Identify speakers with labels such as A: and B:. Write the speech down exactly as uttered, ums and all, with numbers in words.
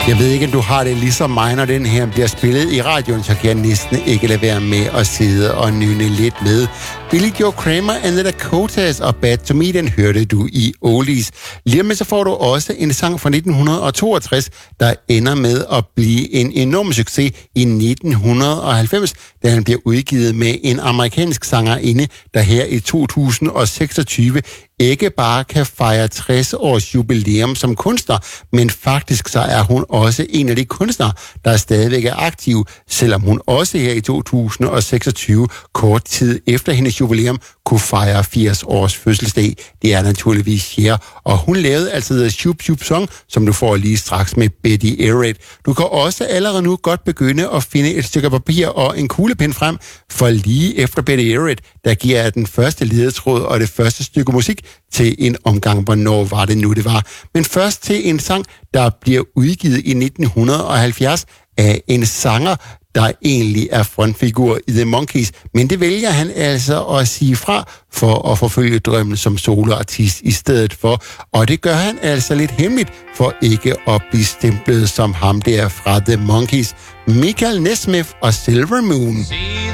A: Jeg ved ikke, om du har det ligesom mig, når den her bliver spillet i radioen, så kan jeg næsten ikke lade være med at sidde og nynne lidt med. Billy Joe Kramer and the Dakotas og Bad to Me, den hørte du i Oldies. Lige med så får du også en sang fra nitten toogtres, der ender med at blive en enorm succes i nitten halvfems, da han bliver udgivet med en amerikansk sangerinde, der her i to tusind seksogtyve ikke bare kan fejre tres års jubilæum som kunstner, men faktisk så er hun også en af de kunstnere, der stadigvæk er aktiv, selvom hun også her i to tusind seksogtyve, kort tid efter hendes jubilæum, kunne fejre firs års fødselsdag. Det er naturligvis Cher, og hun lavede altså The Shoop Shoop Song, som du får lige straks med Betty Everett. Du kan også allerede nu godt begynde at finde et stykke papir og en kuglepen frem, for lige efter Betty Everett, der giver jeg den første ledetråd og det første stykke musik til en omgang, hvornår var det nu det var. Men først til en sang, der bliver udgivet i nitten halvfjerds af en sanger, der egentlig er frontfigur i The Monkees, men det vælger han altså at sige fra for at forfølge drømmen som soloartist i stedet for, og det gør han altså lidt hemmeligt for ikke at blive stemplet som ham der fra The Monkees. Michael Nesmith og Silver Moon.